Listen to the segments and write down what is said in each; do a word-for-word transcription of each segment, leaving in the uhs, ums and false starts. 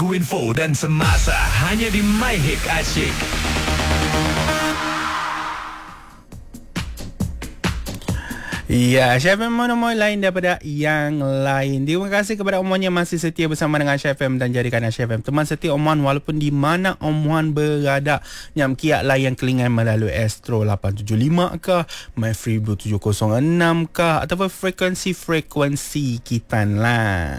Info dan semasa hanya di MyHit Asyik. Ya, Chef M mana-mana lain daripada yang lain. Terima kasih kepada Om yang masih setia bersama dengan Chef M dan jadikan Chef M teman setia Om walaupun di mana Om berada. Nyam kiat layan kelingan melalui Astro lapan tujuh lima ke, MyFree Blue tujuh kosong enam ke, ataupun frekuensi-frekuensi kita lah.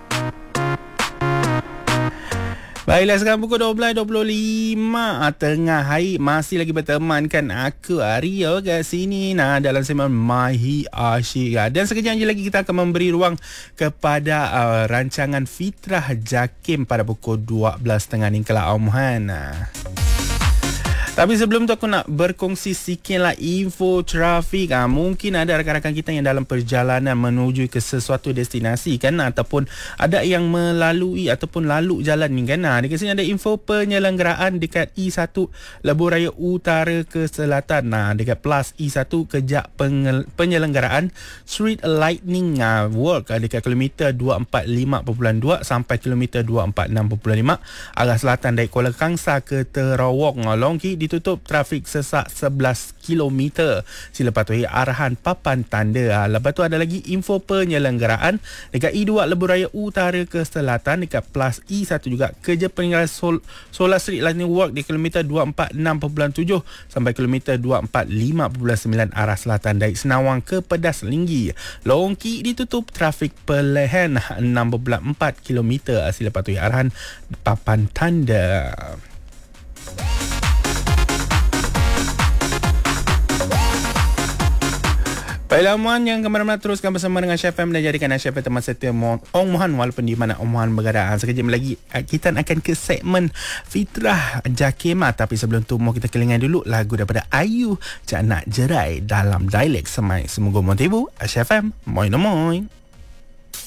Baiklah, sekarang pukul dua belas dua puluh lima tengah hari. Masih lagi bertemankan aku Arya kat sini nah, dalam sembang MyHit Asyik. Dan sekejap lagi kita akan memberi ruang kepada uh, rancangan Fitrah Jakim pada pukul dua belas tiga puluh ni kalau Om Han. Tapi sebelum tu aku nak berkongsi sikit lah info trafik. Ha, mungkin ada rakan-rakan kita yang dalam perjalanan menuju ke sesuatu destinasi kan, ataupun ada yang melalui ataupun lalu jalan ni kan. Ha, dekat sini ada info penyelenggaraan dekat E satu Lebuh Raya Utara ke Selatan. Nah, ha, dekat plus E satu kejap penyelenggaraan Street Lightning ha, Walk ha, dekat kilometer dua empat lima perpuluhan dua sampai kilometer dua empat enam perpuluhan lima arah selatan dari Kuala Kangsar ke Terawong. Ha, Longki ditutup trafik sesak sebelas kilometer. Sila patuhi arahan papan tanda. Ha, lepas tu ada lagi info penyelenggaraan dekat E dua Lebuh Raya Utara ke Selatan dekat plus E satu juga kerja peninggalan Sol- Solar Street Lightning Walk di kilometer dua empat enam perpuluhan tujuh sampai kilometer dua empat lima perpuluhan sembilan arah selatan dari Senawang ke Pedas Linggi. Longki ditutup trafik perlahan enam perpuluhan empat kilometer. Sila patuhi arahan papan tanda. Baiklah Om yang kemana-mana teruskan bersama dengan Chef M dan jadikan Chef M teman setia Om Mohan walaupun di mana Om Mohan berada. Sekejap lagi kita akan ke segmen Fitrah Jakim. Tapi sebelum tu mau kita kelingan dulu lagu daripada Ayu Cak Nak Jerai dalam dialek Semai. Semoga menghibur. Chef M, moin moin.